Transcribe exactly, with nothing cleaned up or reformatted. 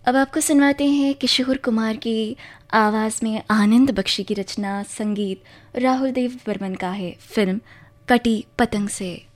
अब आपको सुनवाते हैं किशोर कुमार की आवाज़ में आनंद बख्शी की रचना, संगीत राहुल देव बर्मन का है, फिल्म कटी पतंग से।